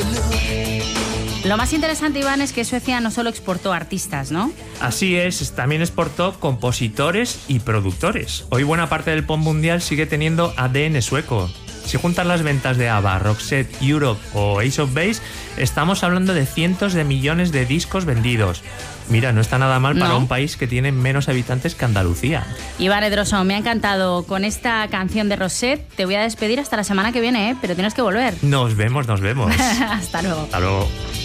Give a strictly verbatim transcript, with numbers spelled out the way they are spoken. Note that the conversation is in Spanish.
Lo más interesante, Iván, es que Suecia no solo exportó artistas, ¿no? Así es, también exportó compositores y productores. Hoy buena parte del pop mundial sigue teniendo A D N sueco. Si juntas las ventas de ABBA, Roxette, Europe o Ace of Base, estamos hablando de cientos de millones de discos vendidos. Mira, no está nada mal para No. un país que tiene menos habitantes que Andalucía. Iván Edroso, me ha encantado con esta canción de Roxette. Te voy a despedir hasta la semana que viene, ¿eh? Pero tienes que volver. Nos vemos, nos vemos. Hasta luego. Hasta luego.